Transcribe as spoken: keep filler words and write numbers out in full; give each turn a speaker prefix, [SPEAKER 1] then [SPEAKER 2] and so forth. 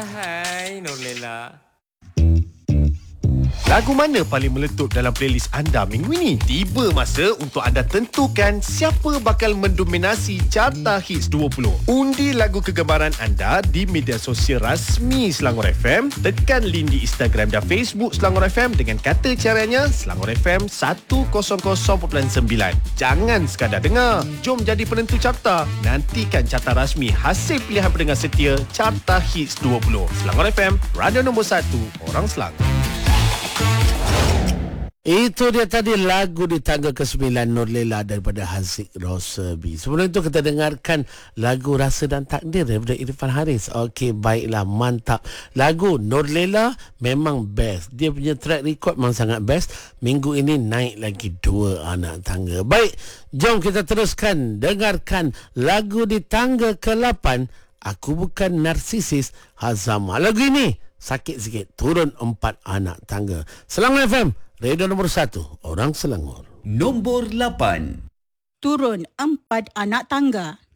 [SPEAKER 1] Hai Nurlela.
[SPEAKER 2] Lagu mana paling meletup dalam playlist anda minggu ini? Tiba masa untuk anda tentukan siapa bakal mendominasi Carta Hits dua puluh. Undi lagu kegemaran anda di media sosial rasmi Selangor F M. Tekan link di Instagram dan Facebook Selangor F M dengan kata caranya Selangor F M seratus perpuluhan sembilan. Jangan sekadar dengar. Jom jadi penentu carta. Nantikan carta rasmi hasil pilihan pendengar setia Carta Hits dua puluh. Selangor F M, radio nombor satu, orang Selangor.
[SPEAKER 3] Itu dia tadi lagu di tangga kesembilan Nurlela daripada Haziq Rosabi. Sebelum itu kita dengarkan lagu Rasa dan Takdir daripada Irfan Haris. Okey, baiklah, mantap. Lagu Nurlela memang best. Dia punya track record memang sangat best. Minggu ini naik lagi dua anak tangga. Baik, jom kita teruskan dengarkan lagu di tangga ke lapan. Aku Bukan Narsisis, Hazama. Lagu ini sakit sikit, turun empat anak tangga. Selangor F M, radio nombor satu, orang Selangor.
[SPEAKER 4] Nombor lapan.
[SPEAKER 5] Turun empat anak tangga.